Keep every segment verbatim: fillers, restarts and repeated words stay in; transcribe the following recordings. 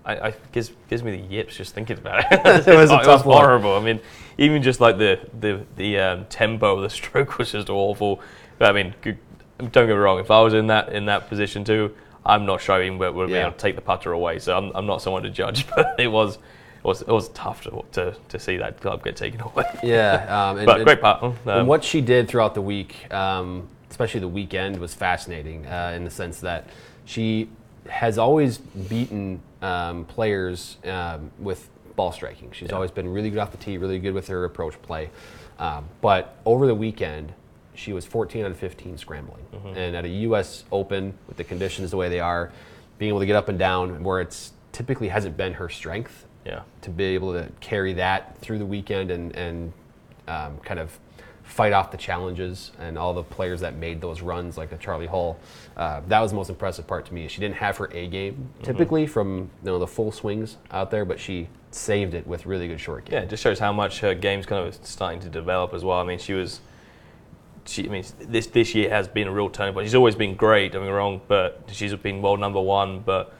I, I gives gives me the yips just thinking about it. it was, a it tough was horrible. I mean, even just like the the the um, tempo of the stroke was just awful. But I mean, don't get me wrong. If I was in that in that position too, I'm not sure even would be yeah. able to take the putter away. So I'm I'm not someone to judge. But it was. It was, it was tough to, to to see that club get taken away. Yeah, um, and, but and, great putt. Um, and what she did throughout the week, um, especially the weekend, was fascinating uh, in the sense that she has always beaten um, players um, with ball striking. She's yeah. always been really good off the tee, really good with her approach play. Um, but over the weekend, she was fourteen out of fifteen scrambling. Mm-hmm. And at a U S Open, with the conditions the way they are, being able to get up and down where it's typically hasn't been her strength, yeah. to be able to carry that through the weekend and, and um, kind of fight off the challenges and all the players that made those runs, like a Charlie Hull. Uh, that was the most impressive part to me. She didn't have her A game mm-hmm. typically from you know the full swings out there, but she saved it with really good short game. Yeah, it just shows how much her game's kind of starting to develop as well. I mean, she was, she. I mean, this this year has been a real turning point. She's always been great. Don't get me wrong, but she's been world number one, but.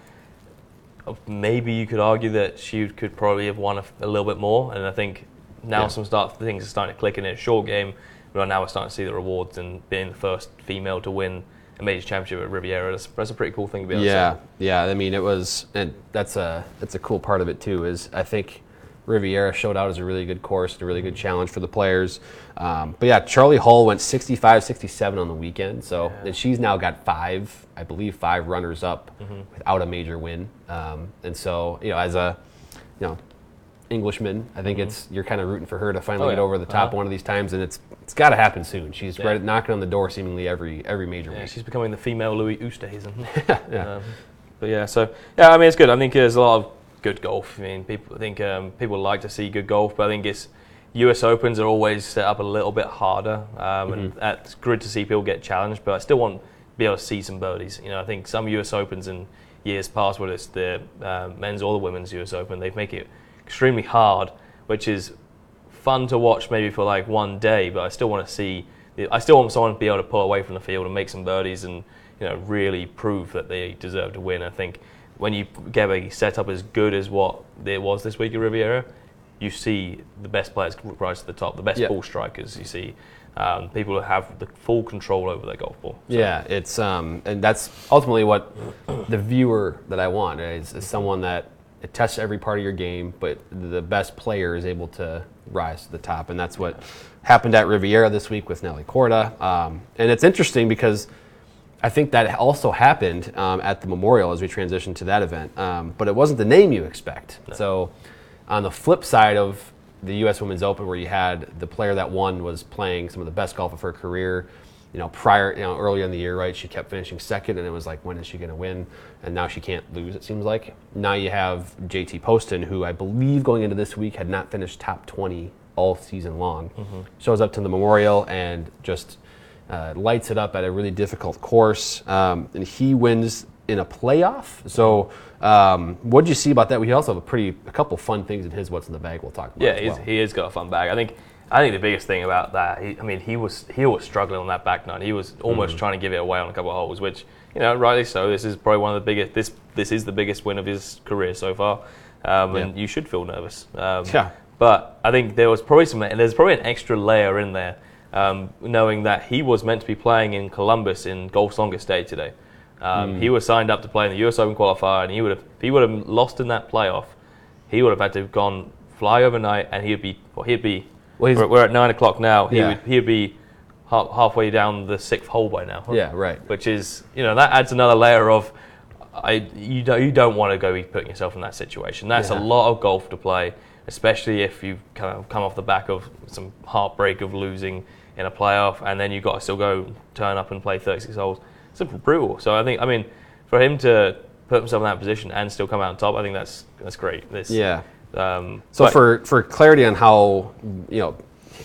Maybe you could argue that she could probably have won a, a little bit more, and I think now yeah. some start things are starting to click in a short game. But now we're starting to see the rewards and being the first female to win a major championship at Riviera. That's, that's a pretty cool thing to be able yeah, to say. Yeah, I mean it was, and that's a that's a cool part of it too. Is I think Riviera showed out as a really good course, a really good challenge for the players. Um, but yeah, Charlie Hull went sixty-five, sixty-seven on the weekend, so yeah. and she's now got five, I believe, five runners up mm-hmm. without a major win. Um, and so, you know, as a you know Englishman, I think mm-hmm. it's you're kind of rooting for her to finally oh, yeah. get over the top uh-huh. one of these times, and it's it's got to happen soon. She's yeah. right knocking on the door seemingly every every major yeah, week. She's becoming the female Louis Oosthuizen. yeah. Um, but yeah, so yeah, I mean it's good. I think there's a lot of good golf. I mean, people I think um, people like to see good golf, but I think it's U S Opens are always set up a little bit harder, um, mm-hmm. and it's good to see people get challenged. But I still want to be able to see some birdies. You know, I think some U S Opens in years past, whether it's the uh, men's or the women's U S Open, they make it extremely hard, which is fun to watch maybe for like one day. But I still want to see. I still want someone to be able to pull away from the field and make some birdies, and you know, really prove that they deserve to win. I think. When you get a setup as good as what it was this week at Riviera, you see the best players rise to the top, the best yep. ball strikers. You see um, people who have the full control over their golf ball. So. Yeah, it's um, and that's ultimately what the viewer that I want is, is someone that it tests every part of your game, but the best player is able to rise to the top, and that's what happened at Riviera this week with Nelly Korda. Um, and it's interesting because. I think that also happened um, at the Memorial as we transitioned to that event, um, but it wasn't the name you expect. No. So on the flip side of the U S Women's Open, where you had the player that won was playing some of the best golf of her career, you know, prior, you know, earlier in the year, right? She kept finishing second, and it was like, when is she going to win? And now she can't lose, it seems like. Now you have J T Poston, who I believe going into this week had not finished top twenty all season long. Mm-hmm. Shows up to the Memorial and just... Uh, lights it up at a really difficult course, um, and he wins in a playoff. So, um, what did you see about that? We also have a pretty a couple fun things in his what's in the bag. We'll talk about. Yeah, as he's, well. he has got a fun bag. I think. I think the biggest thing about that, he, I mean, he was he was struggling on that back nine. He was almost mm-hmm. trying to give it away on a couple of holes, which you know, rightly so. This is probably one of the biggest. This this is the biggest win of his career so far, um, and yeah. you should feel nervous. Um, yeah. But I think there was probably some. There's probably an extra layer in there. Um, knowing that he was meant to be playing in Columbus in Golf's longest day today. Um, mm. He was signed up to play in the U S Open qualifier, and he would have, if he would have lost in that playoff, he would have had to have gone fly overnight, and he'd be, well, he'd be, well, we're, we're at nine o'clock now, he yeah. would, he'd be half, halfway down the sixth hole by now. Yeah, right. Which is, you know, that adds another layer of, I, you don't, you don't want to go be putting yourself in that situation. That's yeah. a lot of golf to play, especially if you've kind of come off the back of some heartbreak of losing in a playoff, and then you've got to still go turn up and play thirty-six holes. It's brutal. So I think, I mean, for him to put himself in that position and still come out on top, I think that's that's great. This, yeah. Um, so for, for clarity on how, you know,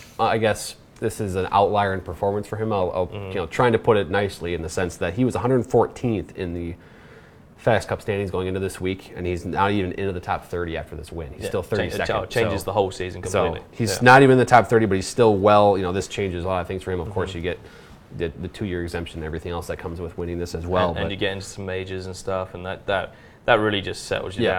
I guess this is an outlier in performance for him, I'll, I'll mm-hmm. you know, trying to put it nicely in the sense that he was one hundred fourteenth in the FedEx Cup standings going into this week, and he's not even into the top thirty after this win. He's yeah, still thirty-second. It changes so, the whole season completely. So he's yeah. not even in the top thirty, but he's still well, you know, this changes a lot of things for him. Of mm-hmm. course, you get the, the two-year exemption and everything else that comes with winning this as well. And, and you get into some majors and stuff, and that, that, that really just settles you yeah. down.